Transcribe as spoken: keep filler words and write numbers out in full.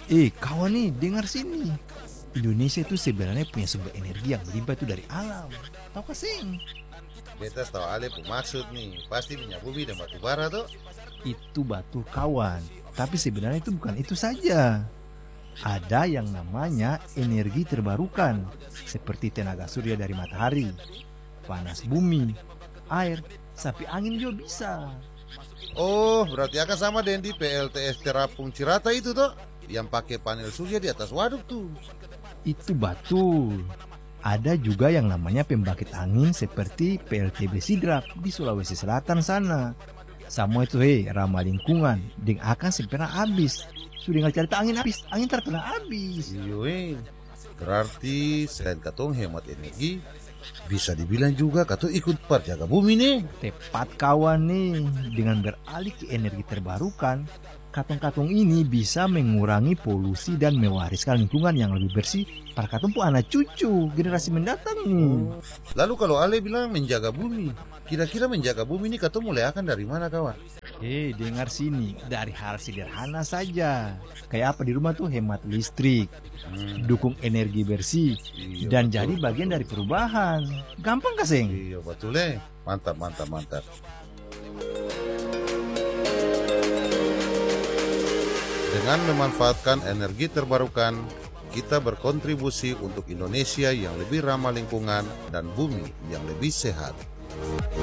Eh kawan nih, dengar sini. Indonesia itu sebenarnya punya sumber energi yang berlimpah itu dari alam. Tahu gak sing? Beta tahu Ale pu maksud nih, pasti minyak bumi dan batu bara tuh. Itu batu kawan. Tapi sebenarnya itu bukan itu saja. Ada yang namanya energi terbarukan, seperti tenaga surya dari matahari, panas bumi, air, sampai angin juga bisa. Oh, berarti akan sama dengan di P L T S Terapung Cirata itu tuh, yang pakai panel surya di atas waduk tuh. Itu betul. Ada juga yang namanya pembangkit angin seperti P L T B Sidrap di Sulawesi Selatan sana. Semua itu hei ramah lingkungan, dan akan segera habis. Sudah nggak cerita angin habis, angin tak pernah habis. Iya, berarti selain katong hemat energi, bisa dibilang juga katong ikut perjaga bumi nih. Tepat kawan nih, dengan beralih ke energi terbarukan, katong-katong ini bisa mengurangi polusi dan mewariskan lingkungan yang lebih bersih para katong pun anak cucu generasi mendatang nih. Lalu kalau Ale bilang menjaga bumi, kira-kira menjaga bumi ini katong mulai akan dari mana kawan? Eh, dengar sini, dari hal sederhana saja. Kayak apa di rumah tuh hemat listrik, Hmm, dukung energi bersih, iya, dan betul, jadi bagian betul. dari perubahan. Gampang kaseng? Iya betul eh. Mantap, mantap, mantap. Dengan memanfaatkan energi terbarukan, kita berkontribusi untuk Indonesia yang lebih ramah lingkungan dan bumi yang lebih sehat.